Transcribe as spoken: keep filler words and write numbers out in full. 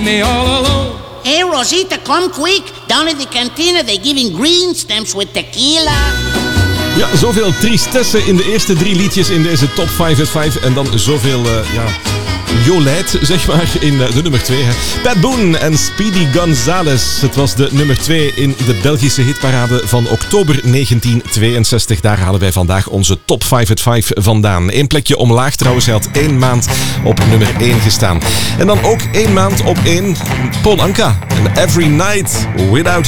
me all alone. Hey, Rosita, come quick. Down at the cantina, they're giving green stamps with tequila. Ja, zoveel tristesse in de eerste drie liedjes in deze top vijf at vijf. En dan zoveel, uh, ja, jolijt, zeg maar, in uh, de nummer twee. Hè. Pat Boone en Speedy Gonzales. Het was de nummer twee in de Belgische hitparade van oktober negentien tweeënzestig. Daar halen wij vandaag onze top vijf at vijf vandaan. Eén plekje omlaag trouwens. Hij had één maand op nummer één gestaan. En dan ook één maand op één Paul Anka. En Every Night Without